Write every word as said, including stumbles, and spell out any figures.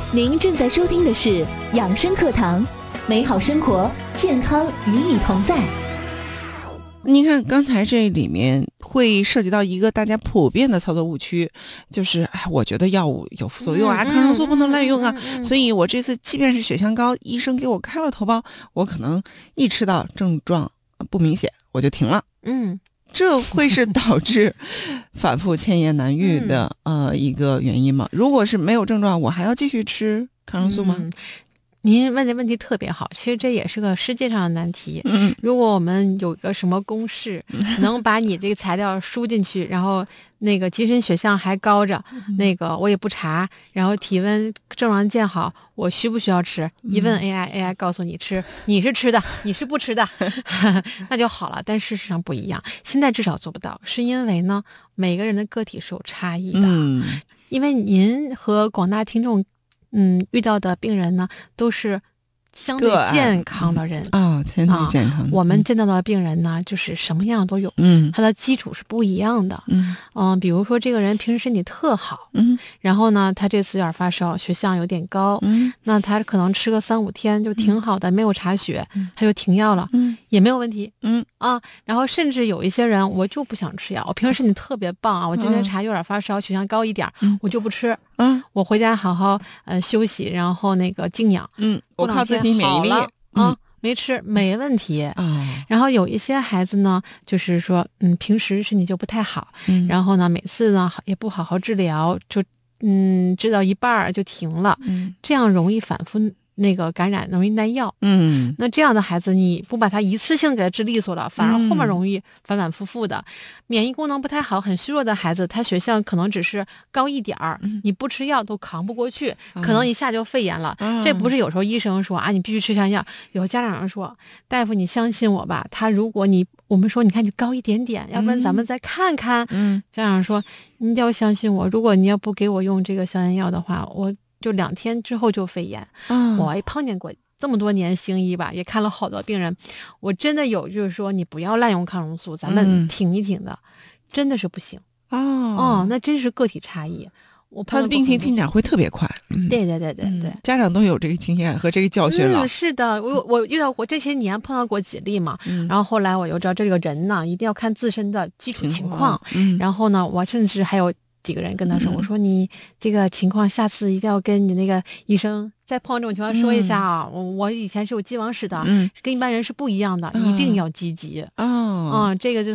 您正在收听的是养生课堂，美好生活，健康与你同在。 你看刚才这里面会涉及到一个大家普遍的操作误区，就是哎，我觉得药物有副作用啊，抗生素不能滥用啊，所以我这次即便是血象高，医生给我开了头孢，我可能一吃到症状不明显我就停了。 嗯， 这会是导致反复千言难愈的、嗯、呃一个原因吗？如果是没有症状，我还要继续吃抗生素吗？ 嗯，您问的问题特别好，其实这也是个世界上的难题。 嗯， 如果我们有个什么公式，能把你这个材料输进去，然后那个即使血象还高着， 嗯、 那个我也不查，然后体温症状见好，我需不需要吃？一问 A I，A I 告诉你吃，你是吃的，你是不吃的，那就好了。但事实上不一样，现在至少做不到，是因为呢，每个人的个体是有差异的。 嗯， 因为您和广大听众。嗯，遇到的病人呢，都是相对健康的人啊、哦，相对健康的、 啊。我们见到的病人呢，就是什么样都有， 嗯， 他的基础是不一样的， 嗯嗯、呃，比如说这个人平时身体特好， 嗯， 然后呢，他这次有点发烧，血象有点高， 嗯， 那他可能吃个三五天就挺好的，嗯、没有查血，嗯、他就停药了， 嗯， 也没有问题， 嗯啊，然后甚至有一些人，我就不想吃药，我平时身体特别棒啊，我今天查有点发烧，血象高一点， 嗯、 我就不吃， 嗯， 我回家好好呃休息，然后那个静养， 嗯，我靠自体免疫力。 啊，没吃没问题、 哦、 然后有一些孩子呢，就是说，嗯，平时身体就不太好， 嗯， 然后呢，每次呢也不好好治疗，就嗯治到一半就停了， 嗯， 这样容易反复那个感染，容易耐药， 嗯， 那这样的孩子，你不把他一次性给他治利索了，反而后面容易反反复复的。嗯、免疫功能不太好、很虚弱的孩子，他血象可能只是高一点儿，嗯、你不吃药都扛不过去，嗯、可能一下就肺炎了。嗯、这不是有时候医生说啊，你必须吃上药，有家长说，大夫你相信我吧，他如果你我们说你看你高一点点，要不然咱们再看看。 嗯， 家长说你要相信我，如果你要不给我用这个消炎药的话，我。就两天之后就肺炎， 嗯、 我也碰见过这么多年行医吧，也看了好多病人，我真的有就是说你不要滥用抗生素，咱们挺一挺的，嗯、真的是不行哦哦，那真是个体差异。我他的病情进展会特别快， 嗯、对对对对对、嗯， 家长都有这个经验和这个教训了。 嗯、是的，我我遇到过这些年碰到过几例嘛， 嗯、 然后后来我又知道这个人呢一定要看自身的基础情况， 嗯、 然后呢，我甚至还有。几个人跟他说、嗯、我说你这个情况下次一定要跟你那个医生再碰到这种情况说一下啊、嗯、我我以前是有既往史的、嗯、跟一般人是不一样的、嗯、一定要积极哦、 嗯，这个就